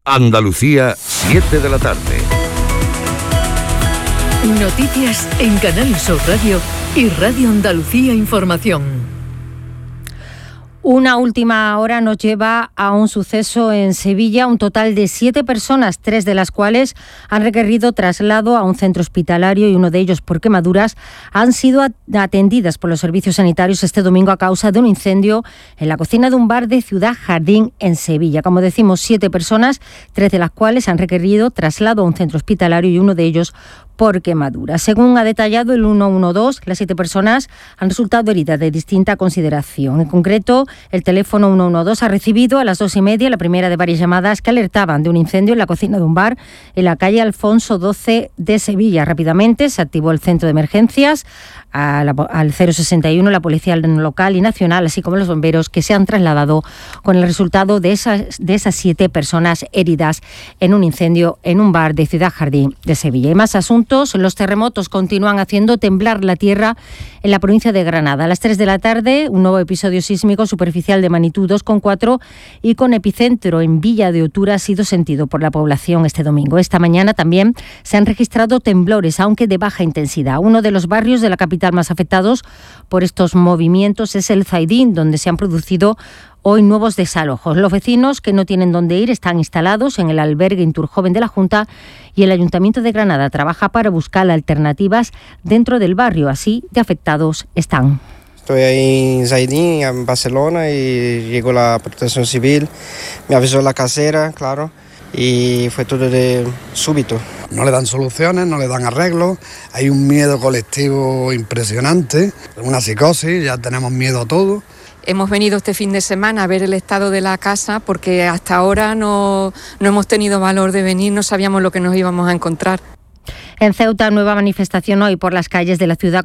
Andalucía, 7 de la tarde. Noticias en Canal Sur Radio y Radio Andalucía Información. Una última hora nos lleva a un suceso en Sevilla. Un total de 7 personas, 3 de las cuales han requerido traslado a un centro hospitalario y uno de ellos por quemaduras, han sido atendidas por los servicios sanitarios este domingo a causa de un incendio en la cocina de un bar de Ciudad Jardín en Sevilla. Como decimos, 7 personas, 3 de las cuales han requerido traslado a un centro hospitalario y uno de ellos por quemadura. Según ha detallado el 112, las 7 personas han resultado heridas de distinta consideración. En concreto, el teléfono 112 ha recibido a las 2:30 la primera de varias llamadas que alertaban de un incendio en la cocina de un bar en la calle Alfonso XII de Sevilla. Rápidamente se activó el centro de emergencias, al 061, la policía local y nacional, así como los bomberos, que se han trasladado con el resultado de esas 7 personas heridas en un incendio en un bar de Ciudad Jardín de Sevilla. Y más asuntos. Los terremotos continúan haciendo temblar la tierra en la provincia de Granada. A las 3 de la tarde, un nuevo episodio sísmico superficial de magnitud 2,4 y con epicentro en Villa de Otura ha sido sentido por la población este domingo. Esta mañana también se han registrado temblores, aunque de baja intensidad. Uno de los barrios de la capital más afectados por estos movimientos es el Zaidín, donde se han producido hoy nuevos desalojos. Los vecinos que no tienen dónde ir están instalados en el albergue Inturjoven de la Junta y el Ayuntamiento de Granada trabaja para buscar alternativas dentro del barrio. Así de afectados están. Estoy ahí en Zaidín, en Barcelona, y llegó la protección civil, me avisó la casera, claro, y fue todo de súbito. No le dan soluciones, no le dan arreglos, hay un miedo colectivo impresionante, una psicosis, ya tenemos miedo a todo. Hemos venido este fin de semana a ver el estado de la casa porque hasta ahora no hemos tenido valor de venir, no sabíamos lo que nos íbamos a encontrar. En Ceuta, nueva manifestación hoy por las calles de la ciudad